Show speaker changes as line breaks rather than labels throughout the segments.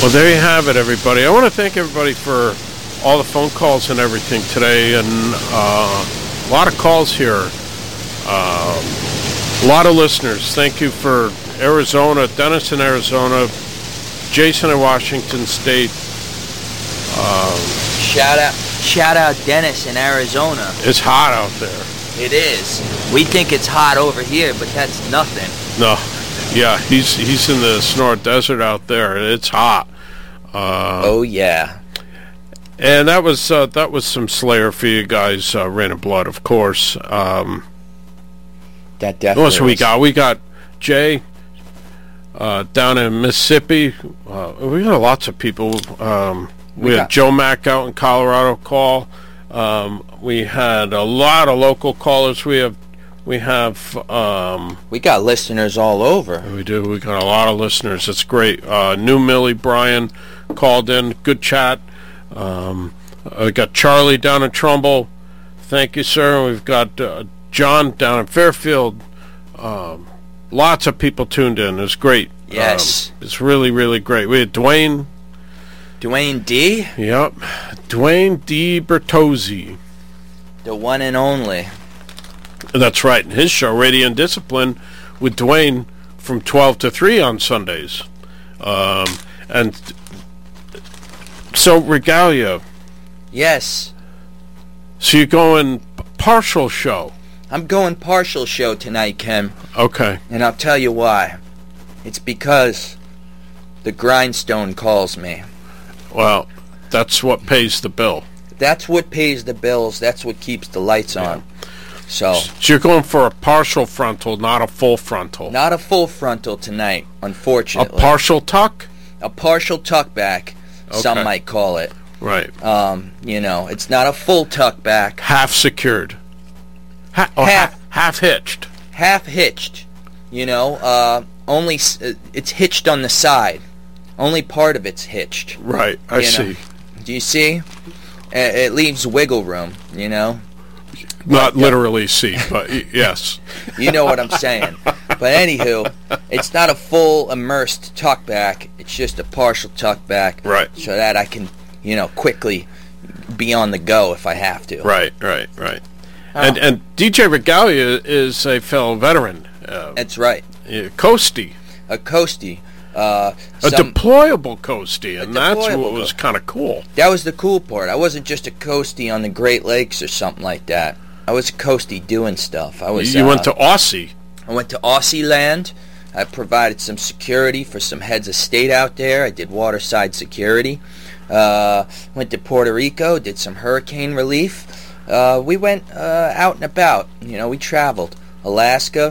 Well, there you have it, everybody. I want to thank everybody for all the phone calls and everything today, and a lot of calls here. A lot of listeners. Thank you for Arizona, Dennis in Arizona, Jason in Washington State.
Shout out Dennis in Arizona.
It's hot out there.
It is. We think it's hot over here, but that's nothing.
No, yeah, he's in the Sonora Desert out there. It's hot.
Oh yeah.
And that was some Slayer for you guys. Rain of Blood, of course.
That definitely.
What else we got Jay down in Mississippi. We got lots of people. We had Joe Mack out in Colorado call. We had a lot of local callers. We
got listeners all over.
We do. We got a lot of listeners. It's great. New Millie Brian called in. Good chat. We got Charlie down in Trumbull. Thank you, sir. We've got John down in Fairfield. Lots of people tuned in. It's great.
Yes.
It's really, really great. We had Dwayne
D?
Yep. Dwayne D. Bertozzi.
The one and only.
That's right. In his show, Radio and Discipline, with Dwayne from 12 to 3 on Sundays. And so, Regalia.
Yes.
So you're going partial show?
I'm going partial show tonight, Ken.
Okay.
And I'll tell you why. It's because the grindstone calls me.
Well, that's what pays the bill.
That's what pays the bills. That's what keeps the lights on. So
you're going for a partial frontal, not a full frontal.
Not a full frontal tonight, unfortunately.
A partial tuck?
A partial tuck back, some might call it.
Right.
It's not a full tuck back.
Half secured. Half hitched.
Half hitched. Only it's hitched on the side. Only part of it's hitched.
Right, I see.
Do you see? It leaves wiggle room,
Not literally see, but yes.
You know what I'm saying. But anywho, it's not a full immersed tuck back. It's just a partial tuck back.
Right.
So that I can, quickly be on the go if I have to.
Right. And DJ Regalia is a fellow veteran.
That's right.
Coastie.
A Coastie.
A deployable Coastie, and that's what was kind of cool.
That was the cool part. I wasn't just a Coastie on the Great Lakes or something like that. I was a Coastie doing stuff.
You went to Aussie.
I went to Aussie land. I provided some security for some heads of state out there. I did waterside security. Went to Puerto Rico, did some hurricane relief. We went out and about. We traveled. Alaska,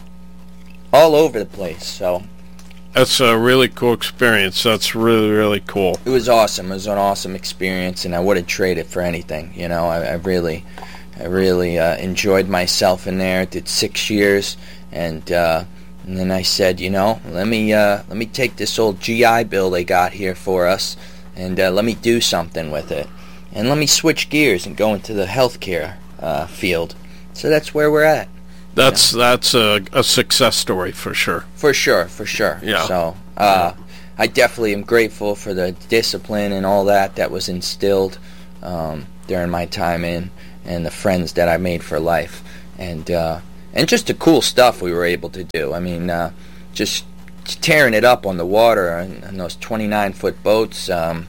all over the place, so...
That's a really cool experience. That's really, really cool.
It was awesome. It was an awesome experience, and I wouldn't trade it for anything. I really enjoyed myself in there. Did 6 years, and then I said, let me take this old GI Bill they got here for us, and let me do something with it, and let me switch gears and go into the healthcare field. So that's where we're at.
That's a success story for sure.
For sure.
Yeah.
So I definitely am grateful for the discipline and all that was instilled during my time in, and the friends that I made for life, and just the cool stuff we were able to do. I mean, just tearing it up on the water and those 29-foot boats.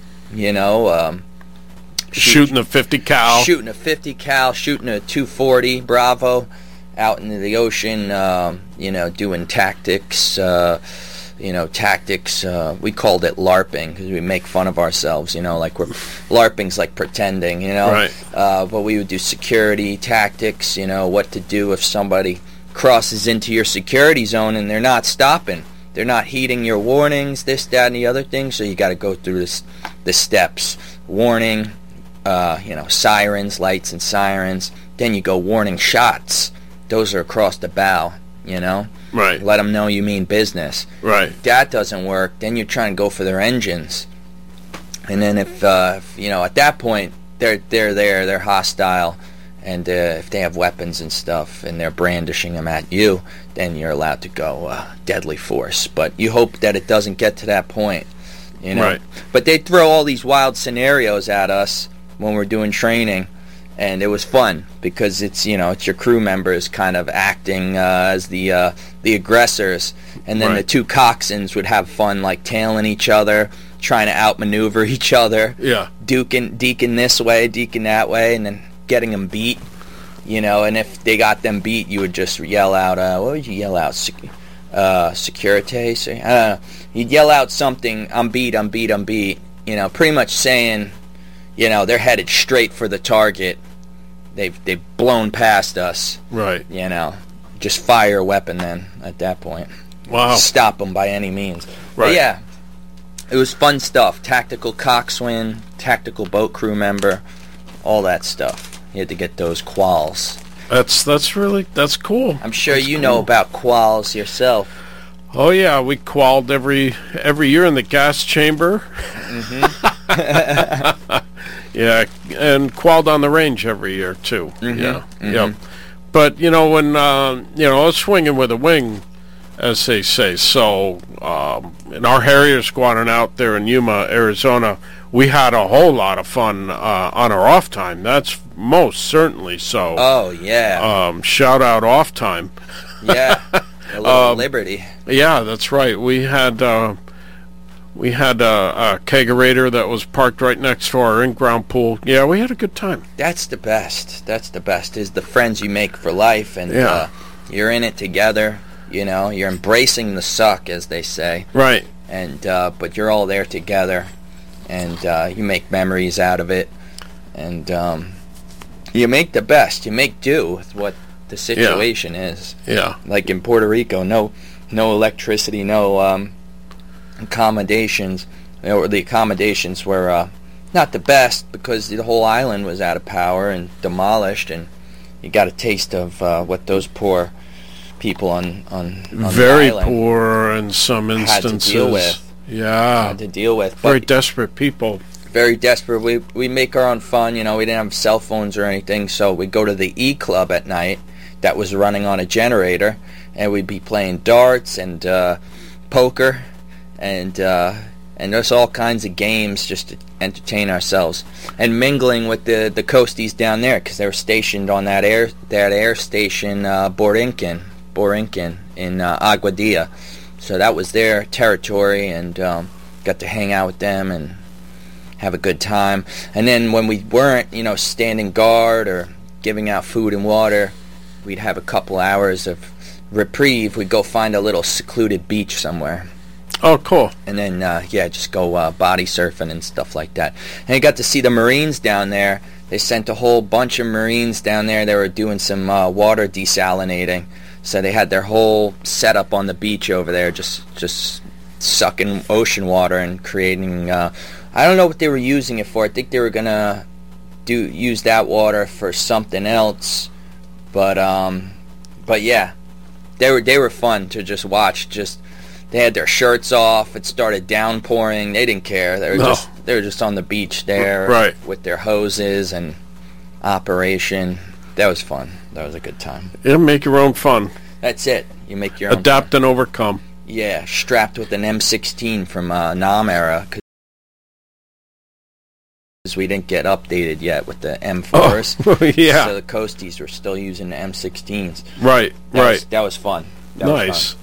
Shooting a 50 cal.
Shooting a 50 cal. Shooting a 240 Bravo. Out into the ocean, doing tactics, we called it LARPing, because we make fun of ourselves, like LARPing's like pretending,
Right.
But we would do security tactics, what to do if somebody crosses into your security zone and they're not stopping. They're not heeding your warnings, this, that, and the other thing, so you got to go through the steps. Warning, sirens, lights and sirens. Then you go warning shots. Those are across the bow,
Right.
Let them know you mean business.
Right.
If that doesn't work, then you're trying to go for their engines. And then if at that point, they're there, they're hostile, and if they have weapons and stuff, and they're brandishing them at you, then you're allowed to go deadly force. But you hope that it doesn't get to that point. you know.
Right.
But they'd throw all these wild scenarios at us when we're doing training, and it was fun because it's your crew members kind of acting as the aggressors, and then the two coxswains would have fun like tailing each other, trying to outmaneuver each other.
Yeah.
Deacon this way, deacon that way, and then getting them beat. And if they got them beat, you would just yell out, what would you yell out? Securite? You'd yell out something, I'm beat. Pretty much saying, they're headed straight for the target. They've blown past us.
Right.
Just fire a weapon then at that point.
Wow.
Stop them by any means.
Right.
But yeah, it was fun stuff. Tactical coxswain, tactical boat crew member, all that stuff. You had to get those quals.
That's cool.
I'm sure you know about quals yourself.
Oh yeah, we qualled every year in the gas chamber.
Mm-hmm.
Yeah, and qualled on the range every year too.
Mm-hmm.
Yeah,
mm-hmm.
Yep. But when I was swinging with a wing, as they say. So in our Harrier squadron out there in Yuma, Arizona, we had a whole lot of fun on our off time. That's most certainly so.
Oh yeah.
Shout out off time.
Yeah. A little liberty.
Yeah, that's right. We had a kegerator that was parked right next to our in-ground pool. Yeah, we had a good time.
That's the best. Is the friends you make for life, and you're in it together. You're embracing the suck, as they say.
Right.
And but you're all there together, and you make memories out of it, and you make the best. You make do with what the situation is.
Yeah.
Like in Puerto Rico, no electricity, no accommodations. The accommodations were not the best because the whole island was out of power and demolished, and you got a taste of what those poor people on
very
the island
poor in some instances
had to deal with.
Very desperate people.
Very desperate. We make our own fun. We didn't have cell phones or anything, so we'd go to the E Club at night that was running on a generator, and we'd be playing darts and poker and there's all kinds of games just to entertain ourselves, and mingling with the coasties down there because they were stationed on that air station Borinquen in Aguadilla. So that was their territory, and got to hang out with them and have a good time. And then when we weren't, standing guard or giving out food and water, we'd have a couple hours of reprieve. We'd go find a little secluded beach somewhere.
Oh, cool.
And then, just go body surfing and stuff like that. And you got to see the Marines down there. They sent a whole bunch of Marines down there. They were doing some water desalinating. So they had their whole setup on the beach over there, just sucking ocean water and creating... I don't know what they were using it for. I think they were going to use that water for something else. But yeah, they were fun to just watch. They had their shirts off. It started downpouring. They didn't care. They were just on the beach there,
right,
with their hoses and operation. That was fun. That was a good time.
Yeah, make your own fun.
That's it. You make your own
adapt
fun.
And overcome.
Yeah, strapped with an M16 from Nam era, because we didn't get updated yet with the M4s.
Oh, yeah.
So the coasties were still using the M16s.
Right.
That was fun. That was
nice.
fun.